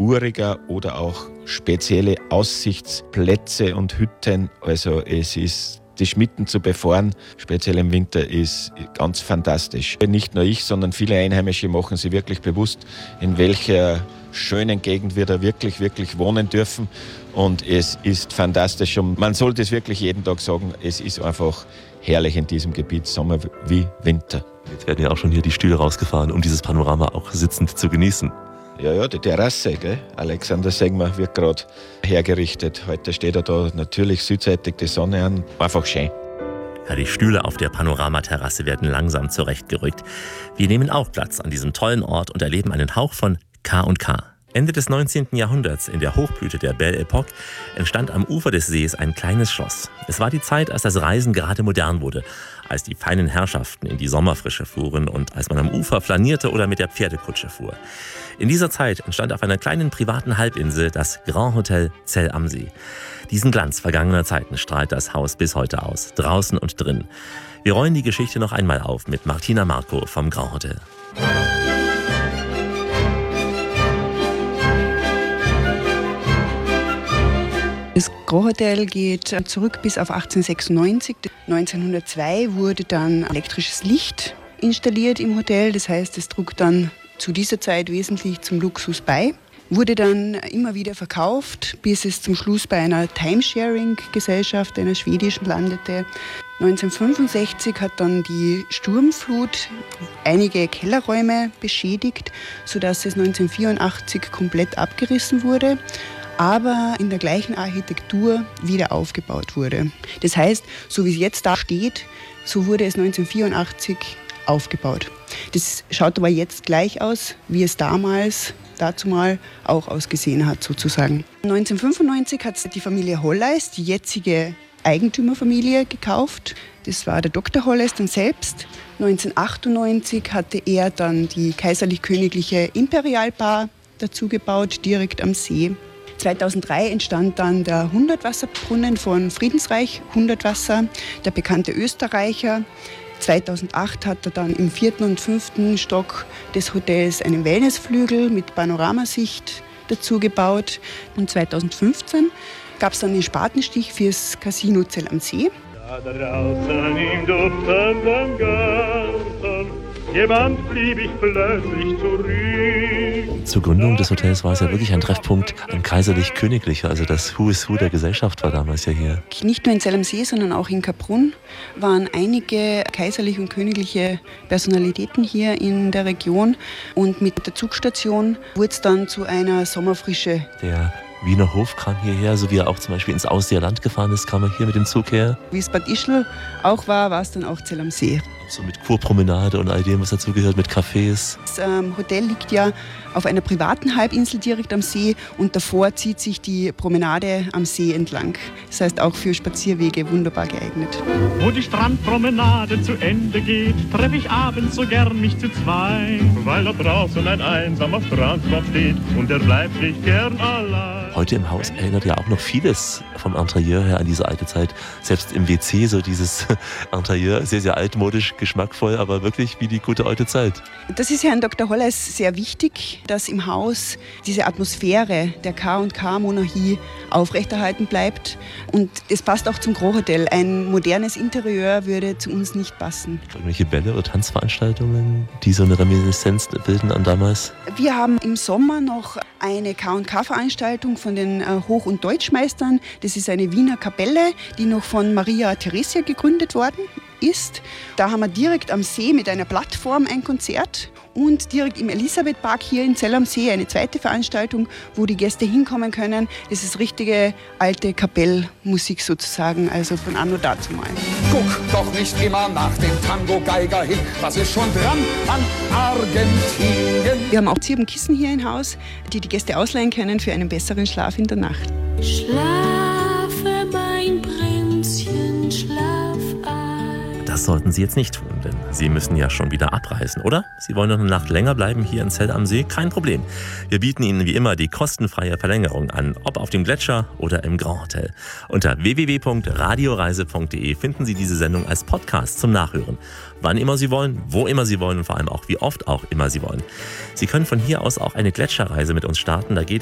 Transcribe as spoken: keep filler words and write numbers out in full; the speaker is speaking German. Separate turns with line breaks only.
uriger oder auch spezielle Aussichtsplätze und Hütten. Also es ist, die Schmitten zu befahren, speziell im Winter, ist ganz fantastisch. Nicht nur ich, sondern viele Einheimische machen sich wirklich bewusst, in welcher schönen Gegend wir da wirklich, wirklich wohnen dürfen. Und es ist fantastisch. Und man sollte es wirklich jeden Tag sagen, es ist einfach herrlich in diesem Gebiet, Sommer wie Winter.
Jetzt werden ja auch schon hier die Stühle rausgefahren, um dieses Panorama auch sitzend zu genießen.
Ja, ja, die Terrasse, gell? Alexander Segmer wird gerade hergerichtet. Heute steht er da natürlich südseitig die Sonne an. Einfach schön.
Ja, die Stühle auf der Panoramaterrasse werden langsam zurechtgerückt. Wir nehmen auch Platz an diesem tollen Ort und erleben einen Hauch von K und K. Ende des neunzehnten Jahrhunderts, in der Hochblüte der Belle Epoque, entstand am Ufer des Sees ein kleines Schloss. Es war die Zeit, als das Reisen gerade modern wurde, als die feinen Herrschaften in die Sommerfrische fuhren und als man am Ufer flanierte oder mit der Pferdekutsche fuhr. In dieser Zeit entstand auf einer kleinen privaten Halbinsel das Grand Hotel Zell am See. Diesen Glanz vergangener Zeiten strahlt das Haus bis heute aus, draußen und drin. Wir rollen die Geschichte noch einmal auf mit Martina Marco vom Grand Hotel.
Das Grand Hotel geht zurück bis auf achtzehnhundertsechsundneunzig. neunzehnhundertzwei wurde dann elektrisches Licht installiert im Hotel. Das heißt, es trug dann zu dieser Zeit wesentlich zum Luxus bei. Wurde dann immer wieder verkauft, bis es zum Schluss bei einer Timesharing-Gesellschaft, einer schwedischen, landete. neunzehnhundertfünfundsechzig hat dann die Sturmflut einige Kellerräume beschädigt, sodass es neunzehnhundertvierundachtzig komplett abgerissen wurde, aber in der gleichen Architektur wieder aufgebaut wurde. Das heißt, so wie es jetzt da steht, so wurde es neunzehnhundertvierundachtzig aufgebaut. Das schaut aber jetzt gleich aus, wie es damals, dazu mal auch ausgesehen hat sozusagen. neunzehnhundertfünfundneunzig hat die Familie Holleis, die jetzige Eigentümerfamilie, gekauft. Das war der Doktor Holleis dann selbst. neunzehnhundertachtundneunzig hatte er dann die kaiserlich-königliche Imperialbar dazu gebaut, direkt am See. zweitausenddrei entstand dann der Hundertwasserbrunnen von Friedensreich, Hundertwasser, der bekannte Österreicher. zweitausendacht hat er dann im vierten und fünften Stock des Hotels einen Wellnessflügel mit Panoramasicht dazu gebaut. Und zweitausendfünfzehn gab es dann den Spatenstich fürs Casino Zell am See.
Da draußen im duftenden Garten, jemand blieb ich plötzlich zurück.
Zur Gründung des Hotels war es ja wirklich ein Treffpunkt, ein kaiserlich-königlicher, also das Who is Who der Gesellschaft war damals ja hier.
Nicht nur in Zell am See, sondern auch in Kaprun waren einige kaiserliche und königliche Personalitäten hier in der Region. Und mit der Zugstation wurde es dann zu einer Sommerfrische.
Der Wiener Hof kam hierher, so wie er auch zum Beispiel ins Ausseer Land gefahren ist, kam er hier mit dem Zug her.
Wie es Bad Ischl auch war, war es dann auch Zell am See.
So mit Kurpromenade und all dem, was dazu gehört, mit Cafés.
Das ähm, Hotel liegt ja auf einer privaten Halbinsel direkt am See und davor zieht sich die Promenade am See entlang. Das heißt auch für Spazierwege wunderbar geeignet.
Wo die Strandpromenade zu Ende geht, treffe ich abends so gern mich zu zweit, weil da draußen ein einsamer Strandkorb steht und der bleibt nicht gern allein.
Heute im Haus erinnert ja auch noch vieles vom Interieur her an diese alte Zeit. Selbst im W C so dieses Interieur, sehr, sehr altmodisch, geschmackvoll, aber wirklich wie die gute alte Zeit.
Das ist Herrn Doktor Holleis sehr wichtig, dass im Haus diese Atmosphäre der K und K-Monarchie aufrechterhalten bleibt. Und es passt auch zum Grand Hotel. Ein modernes Interieur würde zu uns nicht passen.
Irgendwelche Bälle oder Tanzveranstaltungen, die so eine Reminiszenz bilden an damals?
Wir haben im Sommer noch eine K und K-Veranstaltung von den Hoch- und Deutschmeistern. Das ist eine Wiener Kapelle, die noch von Maria Theresia gegründet worden ist. Da haben wir direkt am See mit einer Plattform ein Konzert und direkt im Elisabethpark hier in Zell am See eine zweite Veranstaltung, wo die Gäste hinkommen können. Das ist richtige alte Kapellmusik sozusagen, also von anno dazumal.
Guck doch nicht immer nach dem Tango-Geiger hin, was ist schon dran an Argentinien?
Wir haben auch Zirbenkissen hier im Haus, die die Gäste ausleihen können für einen besseren Schlaf in der Nacht.
Schlafe, mein Prinzchen, schlaf ein.
Das sollten Sie jetzt nicht tun, denn Sie müssen ja schon wieder abreisen, oder? Sie wollen noch eine Nacht länger bleiben hier in Zell am See? Kein Problem. Wir bieten Ihnen wie immer die kostenfreie Verlängerung an, ob auf dem Gletscher oder im Grand Hotel. Unter w w w punkt radioreise punkt d e finden Sie diese Sendung als Podcast zum Nachhören. Wann immer Sie wollen, wo immer Sie wollen und vor allem auch wie oft auch immer Sie wollen. Sie können von hier aus auch eine Gletscherreise mit uns starten. Da geht